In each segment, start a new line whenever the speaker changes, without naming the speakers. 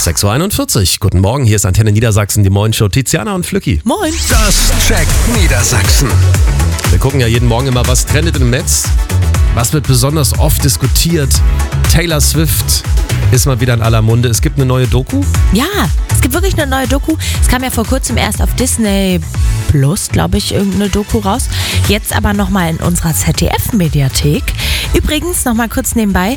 6.41 Uhr. Guten Morgen, hier ist Antenne Niedersachsen, die Morgenshow. Tiziana und Flücki.
Moin.
Das checkt Niedersachsen.
Wir gucken ja jeden Morgen immer, was trendet im Netz. Was wird besonders oft diskutiert? Taylor Swift ist mal wieder in aller Munde. Es gibt eine neue Doku.
Ja, es gibt wirklich eine neue Doku. Es kam ja vor kurzem erst auf Disney Plus, glaube ich, irgendeine Doku raus. Jetzt aber nochmal in unserer ZDF-Mediathek. Übrigens, nochmal kurz nebenbei.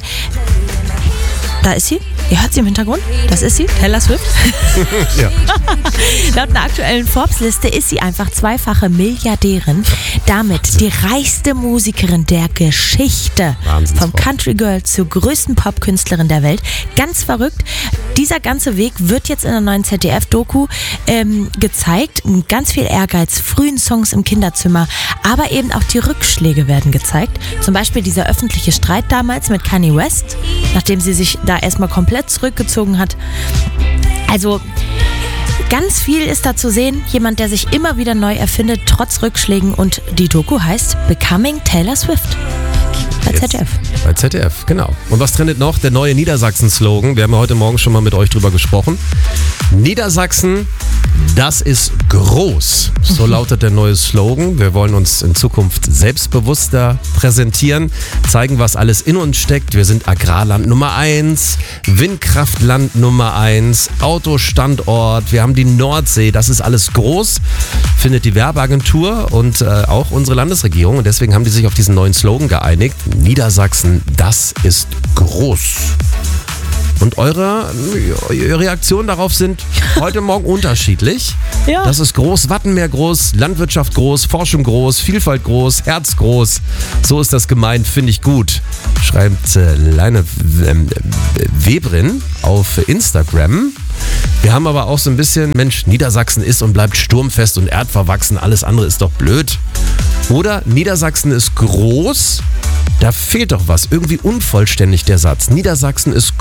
Da ist sie. Ihr hört sie im Hintergrund? Das ist sie, Taylor Swift.
Ja.
Laut einer aktuellen Forbes-Liste ist sie einfach zweifache Milliardärin. Damit die reichste Musikerin der Geschichte. Vom Country Girl zur größten Popkünstlerin der Welt. Ganz verrückt. Dieser ganze Weg wird jetzt in der neuen ZDF-Doku gezeigt. Ganz viel Ehrgeiz, frühen Songs im Kinderzimmer, aber eben auch die Rückschläge werden gezeigt. Zum Beispiel dieser öffentliche Streit damals mit Kanye West, nachdem sie sich da erstmal komplett zurückgezogen hat. Also ganz viel ist da zu sehen. Jemand, der sich immer wieder neu erfindet, trotz Rückschlägen. Und die Doku heißt Becoming Taylor Swift. Bei ZDF.
Bei ZDF, genau. Und was trendet noch? Der neue Niedersachsen-Slogan. Wir haben ja heute Morgen schon mal mit euch drüber gesprochen. Niedersachsen, das ist groß. So lautet der neue Slogan. Wir wollen uns in Zukunft selbstbewusster präsentieren, zeigen, was alles in uns steckt. Wir sind Agrarland Nummer 1, Windkraftland Nummer 1, Autostandort, wir haben die Nordsee. Das ist alles groß, findet die Werbeagentur und auch unsere Landesregierung. Und deswegen haben die sich auf diesen neuen Slogan geeinigt. Niedersachsen, das ist groß. Und eure Reaktionen darauf sind heute Morgen unterschiedlich.
Ja.
Das ist groß, Wattenmeer groß, Landwirtschaft groß, Forschung groß, Vielfalt groß, Herz groß. So ist das gemeint, finde ich gut. Schreibt Leine Webrin auf Instagram. Wir haben aber auch so ein bisschen, Mensch, Niedersachsen ist und bleibt sturmfest und erdverwachsen, alles andere ist doch blöd. Oder Niedersachsen ist groß, da fehlt doch was, irgendwie unvollständig der Satz. Niedersachsen ist